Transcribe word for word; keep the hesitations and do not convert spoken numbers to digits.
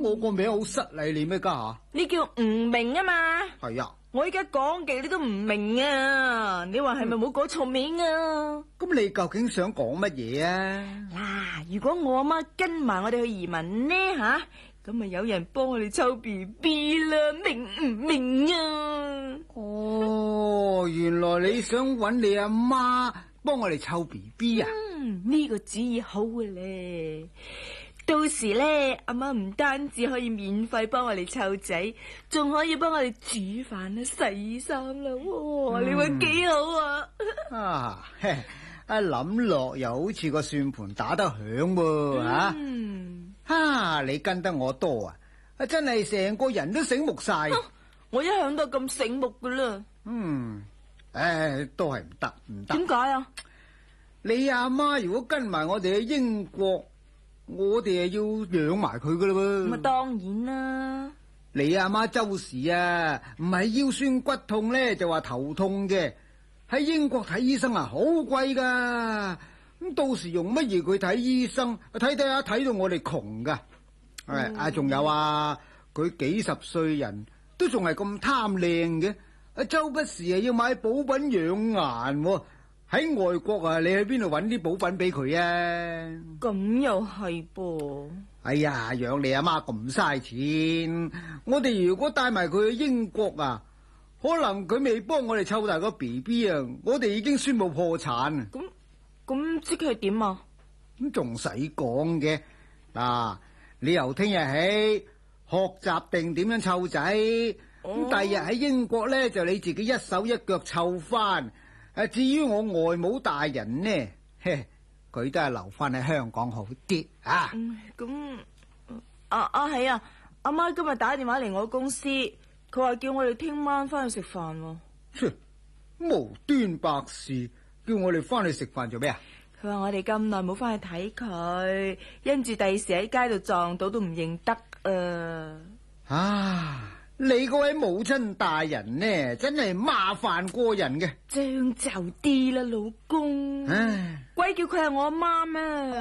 我個名好失禮你咩家下？ 你叫唔明啊嘛？ 係啊， 我依家講嘅你都唔明啊！你話係咪冇講錯名啊？ 咁你究竟想講乜嘢啊？ 嗱，如果我阿媽跟埋我哋去移民呢吓，咁咪有人幫我哋湊 B B 啦，明唔明啊？ 哦，原來你想揾你阿媽幫我哋湊 B B 啊？ 嗯，呢個主意好嘅咧。到時咧，阿媽唔單止可以免費幫我哋湊仔，仲可以幫我哋煮飯啦、洗衫啦。哇，你話幾好啊？ 啊，一諗落又好似個算盤打得響喎吓。 嗯， 啊，你跟得我多啊，啊真係成個人都醒目晒。 我一向都咁醒目噶啦。 嗯，誒，都係唔得唔得。 點解啊？ 你阿媽如果跟埋我哋去英國，我哋啊要養埋佢噶啦噃。 咁啊，當然啦。 你阿媽周時啊，唔係腰酸骨痛咧，就話頭痛嘅。喺英國睇醫生啊，好貴噶。咁到時用乜嘢佢睇醫生？睇睇下睇到我哋窮噶。誒啊，仲有啊，佢幾十歲人都仲係咁貪靚嘅。啊，周不時啊要買補品養顏。喺外國啊，你去邊度搵啲補品俾佢啊？ 咁又係噃。 哎呀，養你阿媽咁嘥錢，我哋如果帶埋佢去英國啊，可能佢未幫我哋湊大個 B B 啊，我哋已經宣布破產。 咁咁即係點啊？ 咁仲使講嘅？嗱，你由聽日起學習定點樣湊仔，咁第日喺英國咧就你自己一手一腳湊翻。誒，至於我外母大人呢，嘿，佢都係留翻喺香港好啲啊。 咁、嗯、啊啊係啊，阿媽今日打電話嚟我公司，佢話叫我哋聽晚翻去食飯。 切，無端白事，叫我哋翻去食飯做咩啊？ 佢話我哋咁耐冇翻去睇佢，因住第時喺街度撞到都唔認得啊！ 啊！你嗰位母親大人呢，真係麻煩過人嘅。 將就啲啦，老公。 唉， 鬼叫佢係我阿媽咩？